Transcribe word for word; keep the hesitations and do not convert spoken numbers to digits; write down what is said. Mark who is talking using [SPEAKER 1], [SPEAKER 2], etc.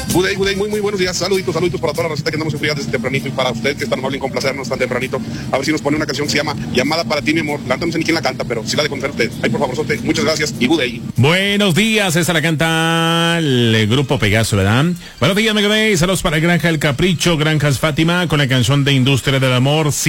[SPEAKER 1] Good day, good day, muy, muy buenos días. Saluditos, saluditos para toda la receta que andamos en fría desde tempranito y para usted que está amable en complacernos tan tempranito. A ver si nos pone una canción que se llama Llamada para ti, mi amor. La neta no sé ni quién la canta, pero sí la de conocer usted. Ay, por favor, sote. Muchas gracias y good day.
[SPEAKER 2] Buenos días, esa la canta el grupo Pegaso, ¿verdad? Buenos días, Mega Day. Saludos para Granja El Capricho, Granjas Fátima, con la canción de Industria del Amor.